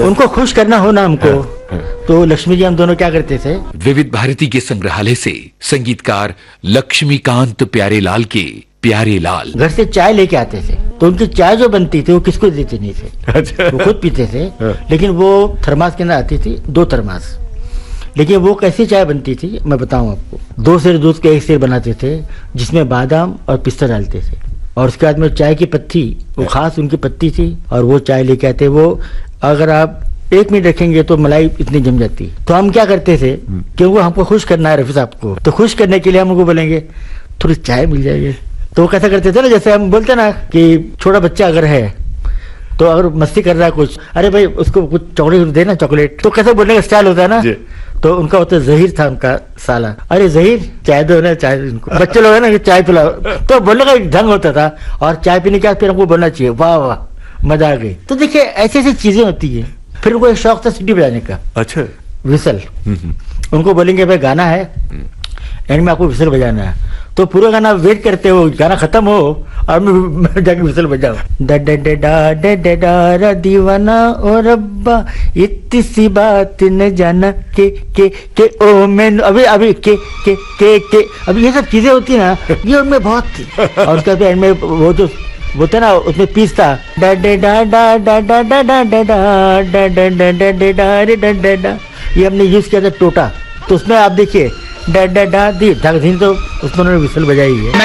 उनको खुश करना हो ना हमको, तो लक्ष्मी जी हम दोनों क्या करते थे, विविध भारती के संग्रहालय से संगीतकार लक्ष्मीकांत प्यारेलाल के प्यारे लाल घर से चाय लेके आते थे, तो उनकी चाय जो बनती थी वो किसको देते नहीं थे। अच्छा। वो खुद पीते थे, लेकिन वो थर्मास के अंदर आती थी, 2 थर्मास। लेकिन वो कैसी चाय बनती थी मैं बताऊं आपको, 2 सेर दूध के 1 सेर बनाते थे, जिसमें बादाम और पिस्ता डालते थे, और उसके बाद में चाय की पत्ती, वो खास उनकी पत्ती थी, और वो चाय लेके आते। वो अगर आप 1 मिनट रखेंगे तो मलाई इतनी जम जाती। तो हम क्या करते थे, क्योंकि हमको खुश करना है रफी साहब को, तो खुश करने के लिए हम उनको बोलेंगे थोड़ी चाय मिल जाएगी। तो वो कैसा करते थे ना, जैसे हम बोलते ना कि छोटा बच्चा अगर है तो अगर मस्ती कर रहा है कुछ, अरे भाई उसको कुछ चॉकलेट दे ना, चॉकलेट, तो कैसे बोलने का स्टाइल होता है ना। तो उनका होता जहीर था, उनका साला, अरे जहीर चाय दो ना, चाय इनको बच्चे लोग है ना कि चाय पिलाओ, तो बोलने का एक ढंग होता था। और चाय पीने के बाद फिर हमको बोलना चाहिए वाह वाह मजा आ गई। तो देखिए ऐसी ऐसी चीजें होती है। फिर उनको एक शौक था सीटी बजाने का। अच्छा। विसल। उनको बोलेंगे भाई गाना है, एंड में आपको विसल बजाना है, तो पूरा गाना वेट करते हो, गाना खत्म हो और मैं जाके विसल बजाओ, डा डा डा डा डा डा डा रा दीवाना ओ रब्बा इतनी सी बात न जाना के ओ मैं अभी अभी के अभी ये सब चीजें होती है ना, ये उनमें बहुत थी। और उसके बाद एंड में वो जो बोलते ना, उसमें पीस था, डा डा डा डा डा डा डा डा डा डा डा डा डा डा डा डा डा डा, ये हमने यूज किया था टोटा। तो उसमें आप देखिए डा डा डा दी धक धी, तो उसमें उन्होंने विसल बजाई है।